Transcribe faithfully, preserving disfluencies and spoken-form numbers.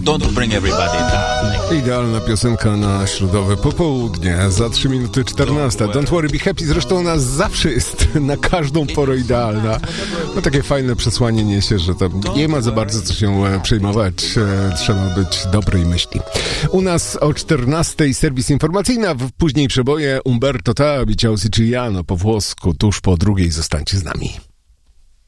don't bring everybody down. Idealna piosenka na środowe popołudnie, za trzy minuty czternasta. Don't worry, be happy, zresztą ona zawsze jest na każdą porę idealna. No takie fajne przesłanie niesie, że to nie ma za bardzo co się przejmować, trzeba być dobrej myśli. U nas o czternastej serwis informacyjny, a później przeboje Umberto Tabi, Ciao Siciliano po włosku, tuż po drugiej. Zostańcie z nami.